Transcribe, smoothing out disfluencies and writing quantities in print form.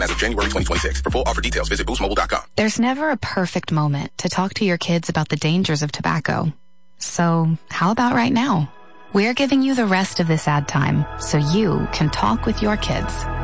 as of January 2026. For full offer details, visit boostmobile.com. There's never a perfect moment to talk to your kids about the dangers of tobacco. So how about right now? We're giving you the rest of this ad time so you can talk with your kids.